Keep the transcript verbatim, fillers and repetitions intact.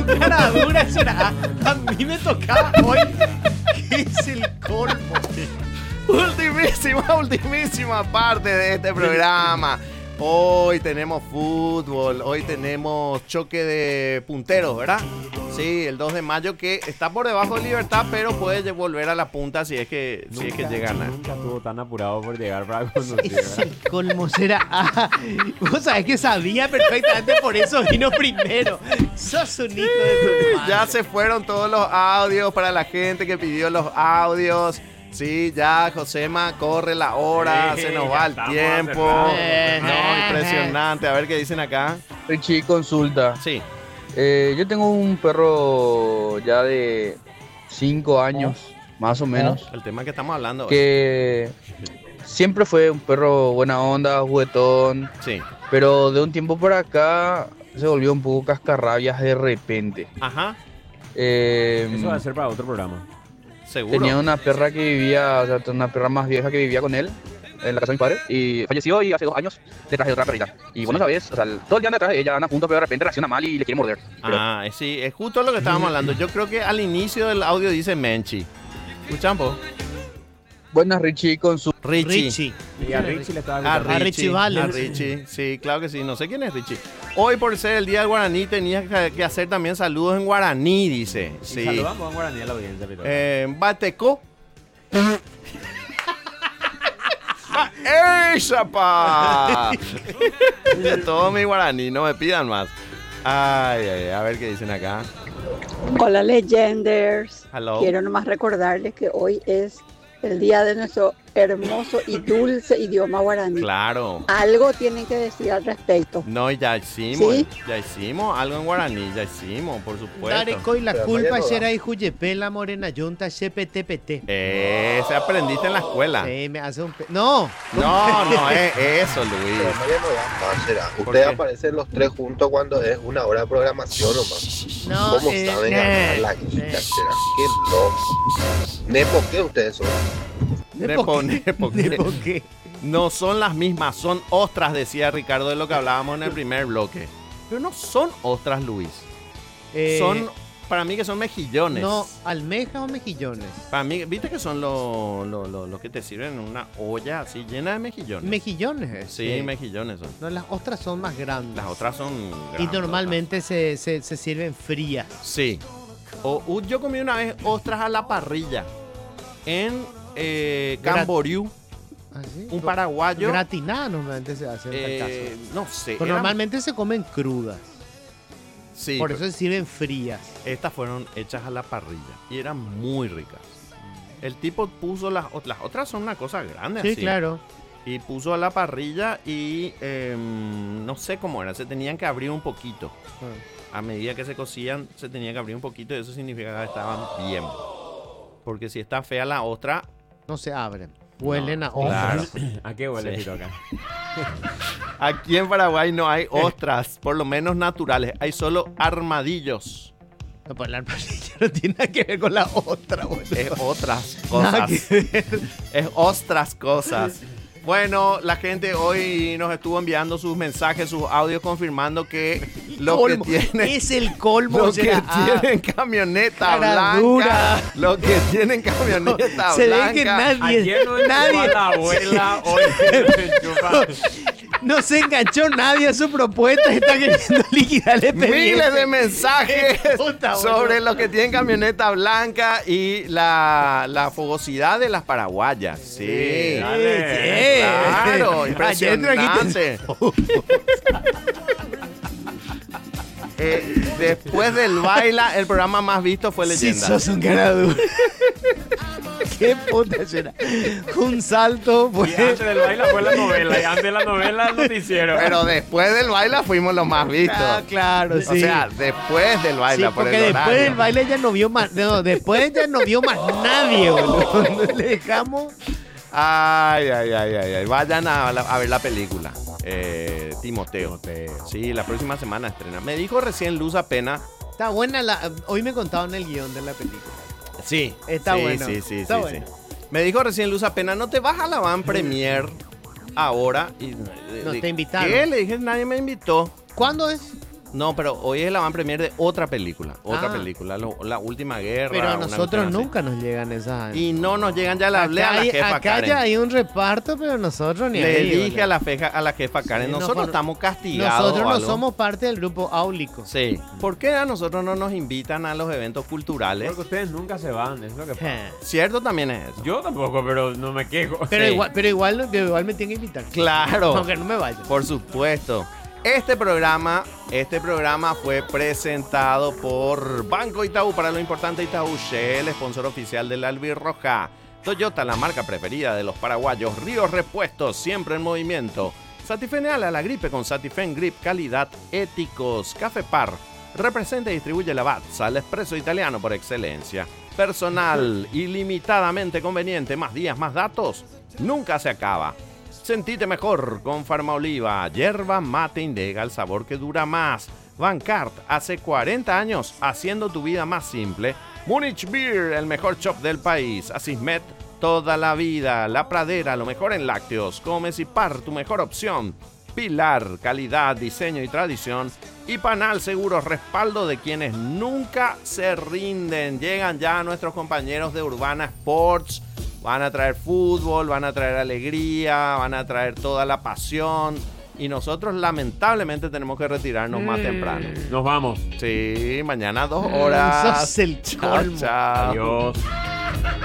cara dura será. A mí me tocaba hoy. ¿Qué es el colmo? Ultimísima, ultimísima parte de este programa. Hoy tenemos fútbol, hoy tenemos choque de punteros, ¿verdad? Sí, el dos de mayo que está por debajo de Libertad, pero puede volver a la punta si es que, nunca, si es que llega a ganar. Nunca estuvo tan apurado por llegar para conocer. Es el colmo será. Ah, vos sabés que sabía perfectamente, por eso vino primero. Sos un hijo de tu madre. Ya se fueron todos los audios para la gente que pidió los audios. Sí, ya, Josema, corre la hora, sí, se nos va el tiempo. Eh, no, eh, impresionante. A ver qué dicen acá. Richie, consulta. Sí. Eh, yo tengo un perro ya de cinco años, oh. más o menos. El tema que estamos hablando. Que hoy. Siempre fue un perro buena onda, juguetón. Sí. Pero de un tiempo por acá se volvió un poco cascarrabias de repente. Ajá. Eh, Eso va a ser para otro programa. Seguro. Tenía una perra que vivía, o sea, una perra más vieja que vivía con él en la casa de mi padre y falleció y hace dos años le traje otra perrita. Y bueno, sabes, o sea, todo el día detrás de ella anda junto, pero de repente reacciona mal y le quiere morder. Pero... Ah, sí, es justo lo que estábamos hablando. Yo creo que al inicio del audio dice Menchi. ¿Escuchan, po? Buenas, Richie, con su... Richie. Richie. Y a Richie le estaba a Richie, a Richie vale. A Richie, sí, claro que sí. No sé quién es Richie. Hoy, por ser el día del guaraní, tenías que hacer también saludos en guaraní, dice. Sí. Y saludamos en guaraní a la audiencia. Pero... Eh, Bateco. ¡Ey, chapa! Todo mi guaraní, no me pidan más. Ay, ay, a ver qué dicen acá. Hola, Legenders. Hello. Quiero nomás recordarles que hoy es el día de nuestro hermoso y dulce idioma guaraní. Claro. Algo tienen que decir al respecto. No, ya hicimos, ¿Sí? ya hicimos algo en guaraní, ya hicimos, por supuesto. Dare coi la culpa será y juyepela morena yunta cptpt. Eh, se aprendiste en la escuela. Sí, me hace un pe... No. No, no es eso, Luis. Pero María no da más, será. Ustedes aparecen los tres juntos cuando es una hora de programación nomás. No, ¿Cómo eh, saben eh, ganar la eh. guita, será? Qué loco. Nepo, ¿qué ustedes son? Nepo, nepo, ¿Nepo qué? No son las mismas, son ostras, decía Ricardo, de lo que hablábamos en el primer bloque. Pero no son ostras, Luis. Eh, Son, para mí que son mejillones. No, almejas o mejillones. Para mí, viste que son los lo, lo, lo que te sirven en una olla así llena de mejillones. Mejillones. Sí, sí. mejillones son. No, las ostras son más grandes. Las otras son Y grandes, normalmente se, se, se sirven frías. Sí. O, uh, yo comí una vez ostras a la parrilla en eh, Camboriú. ¿Ah, sí? Un paraguayo. Gratinadas normalmente se hacen en eh, tal caso. No sé. Pero eran- normalmente se comen crudas. Sí, Por pero eso se sirven frías. estas fueron hechas a la parrilla y eran muy ricas. El tipo puso las, ot- las otras son una cosa grande Sí, así. claro. Y puso a la parrilla y eh, no sé cómo era, se tenían que abrir un poquito. A medida que se cocían, se tenía que abrir un poquito y eso significaba que estaban bien. Porque si está fea la ostra, No se abren. Huelen No, a ostras. claro. ¿A qué huele, Sí. Pito, acá? aquí en Paraguay no hay ostras, por lo menos naturales. Hay solo armadillos. No, pues la armadillo no tiene nada que ver con la ostra, boludo. Es otras Nada cosas. que ver. Es ostras cosas. Bueno, la gente hoy nos estuvo enviando sus mensajes, sus audios confirmando que lo Colmo. que tienen, Es el colmo. lo o sea, que ah, tienen camioneta cara blanca, dura. lo que tienen camioneta se blanca. ve que nadie, Ayer no enchufó nadie, a la abuela, hoy no enchufa. no se enganchó nadie a su propuesta y está queriendo liquidar el expediente. Miles de mensajes Qué puta, boludo. sobre los que tienen camioneta blanca y la, la fogosidad de las paraguayas. Sí, dale. claro, Ayer impresionante. Eh, después del baila, el programa más visto fue Sí, Leyenda. sos un cara duro. Qué puta será. Un salto, Y pues. antes del baile fue la novela, y antes de la novela el noticiero. Pero después del baila fuimos los más vistos. Ah, claro, sí. O sea, después del Sí, baila, por porque el después horario. del baile ya no vio más. No, después ya no vio más nadie, boludo. Le dejamos. Ay, ay, ay, ay, ay. Vayan a, la- a ver la película. Eh, Timoteo. Sí, la próxima semana estrena. Me dijo recién Luz Apena. Está buena la. Hoy me contaron el guión de la película. Sí. Está sí, bueno. Sí, sí, Está sí, bueno. sí. Me dijo recién Luz Apena, no te vas a la van premier ahora. Y, No le- te invitaron. ¿Qué? Le dije, nadie me invitó. ¿Cuándo es? No, pero hoy es la van premier de otra película. Otra Ah. película, lo- La Última Guerra. Pero a una nosotros cuestión así. nunca nos llegan esas. Y no nos llegan, ya le hablé acá a la hay, jefa acá Karen. ya hay un reparto, pero nosotros ni Le ahí, dije boludo. a la, feja, a la jefa Karen, Sí, no nosotros for- estamos castigados. Nosotros o no algo. somos parte del grupo áulico. Sí. ¿Por qué a nosotros no nos invitan a los eventos culturales? Porque ustedes nunca se van, es lo que pasa. Cierto también es eso. Yo tampoco, pero no me quejo. Pero, Sí. igual, pero igual, pero igual me tienen que invitar. Claro. Aunque no me vaya. Por supuesto. Este programa, este programa fue presentado por Banco Itaú para lo importante Itaú Shell, sponsor oficial del Albirroja. Toyota, la marca preferida de los paraguayos. Ríos Repuestos, siempre en movimiento. Satifeneal a la gripe con Satifen Grip, calidad éticos. Café Par, representa y distribuye Lavazza, el espresso italiano por excelencia. Personal, ilimitadamente conveniente, más días, más datos, nunca se acaba. Sentite mejor con Farmaoliva, yerba mate Indega, el sabor que dura más. Bancart, hace cuarenta años, haciendo tu vida más simple. Munich Beer, el mejor shop del país. Asismet, toda la vida. La Pradera, lo mejor en lácteos. Comes y Par, tu mejor opción. Pilar, calidad, diseño y tradición. Y Panal Seguros, respaldo de quienes nunca se rinden. Llegan ya nuestros compañeros de Urbana Sports. Van a traer fútbol, van a traer alegría, van a traer toda la pasión. Y nosotros lamentablemente tenemos que retirarnos más Mm. temprano. Nos vamos. Sí, mañana dos horas. Sos el Chao, colmo. chao. Adiós.